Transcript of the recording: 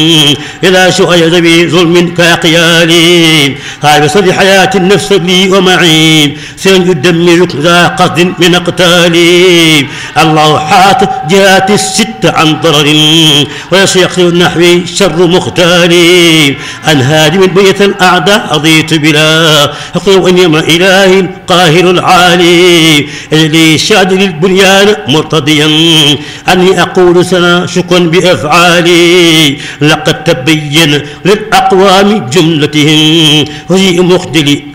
إذا شؤيد بظلم كأقيالي هذا بصدر حياة النفس لي ومعين سيدمر ذا قصد من أقتالي الله حات جهات الست عن ضرر ويسيق نحوي شر مختالي أن هادم بيت الأعداء أضيت بلا حقوق إنما إلهي القاهر العالي الذي شاد للبنيان مرتضيا أني أقول سنا شكرا بأفعالي لقد تبين للأقوام جملتهم هزيء مخدلي